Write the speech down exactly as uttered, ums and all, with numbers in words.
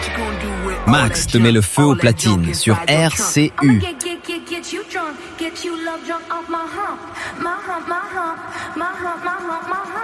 Max te met le feu aux platines sur R C U. Get you drunk, get you love drunk off my hump, my hump, my hump, my hump, my hump, my hump.